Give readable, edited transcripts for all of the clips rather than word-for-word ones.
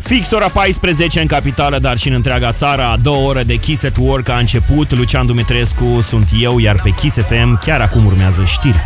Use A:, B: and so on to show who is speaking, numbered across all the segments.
A: Fix ora 14 în capitală, dar și în întreaga țară. A 2 ore de Kiss at Work a început. Lucian Dumitrescu sunt eu, iar pe Kiss FM chiar acum urmează știri.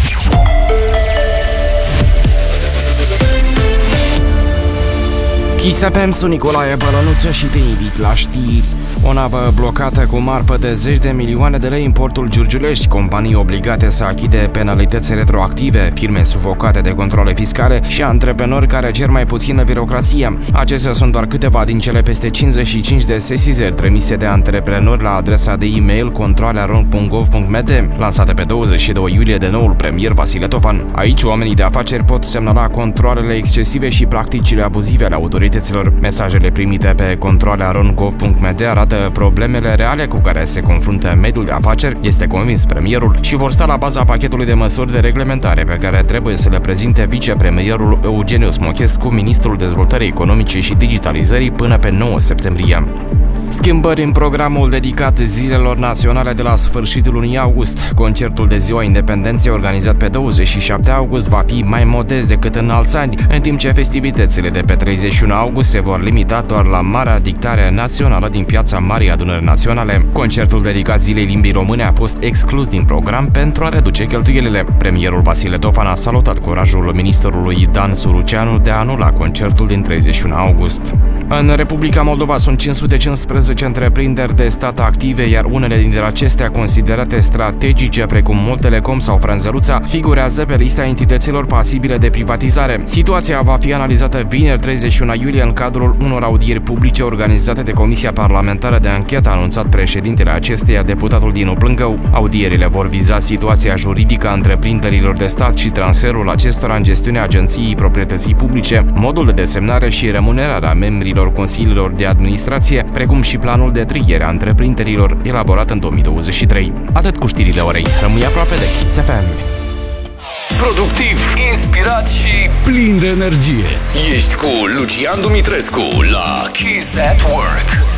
B: Kiss FM, sunt Nicolae Bălănuță și te invit la știri. O navă blocată cu marfă de 10 de milioane de lei în portul Giurgiulești, companii obligate să achite penalități retroactive, firme sufocate de controle fiscale și antreprenori care cer mai puțină birocrație. Acestea sunt doar câteva din cele peste 55 de sesizări trimise de antreprenori la adresa de e-mail controalearon.gov.md, lansate pe 22 iulie de noul premier Vasile Tofan. Aici, oamenii de afaceri pot semnala controalele excesive și practicile abuzive ale autorităților. Mesajele primite pe controalearon.gov.md arată problemele reale cu care se confruntă mediul de afaceri, este convins premierul, și vor sta la baza pachetului de măsuri de reglementare pe care trebuie să le prezinte vicepremierul Eugeniu Smochescu, ministrul dezvoltării economice și digitalizării, până pe 9 septembrie. Schimbări în programul dedicat zilelor naționale de la sfârșitul lunii august. Concertul de Ziua Independenței, organizat pe 27 august, va fi mai modest decât în alți ani, în timp ce festivitățile de pe 31 august se vor limita doar la marea dictare națională din piața Marii Adunări Naționale. Concertul dedicat Zilei Limbii Române a fost exclus din program pentru a reduce cheltuielile. Premierul Vasile Tofan a salutat curajul ministrului Dan Suruceanu de a anula concertul din 31 august. În Republica Moldova sunt 515 întreprinderi de stat active, iar unele dintre acestea considerate strategice, precum Moltelecom sau Frânzăruța, figurează pe lista entităților pasibile de privatizare. Situația va fi analizată vineri 31 iulie în cadrul unor audieri publice organizate de Comisia Parlamentară de Anchetă, a anunțat președintele acesteia, deputatul Dinu Plângău. Audierile vor viza situația juridică a întreprinderilor de stat și transferul acestora în gestiunea Agenției Proprietății Publice, modul de desemnare și remunerarea membrilor consiliilor de administrație, precum și planul de triere a întreprinderilor elaborat în 2023. Atât cu știrile orei. Rămâi aproape de Kiss FM.
C: Productiv, inspirat și
D: plin de energie.
C: Ești cu Lucian Dumitrescu la Kiss at Work.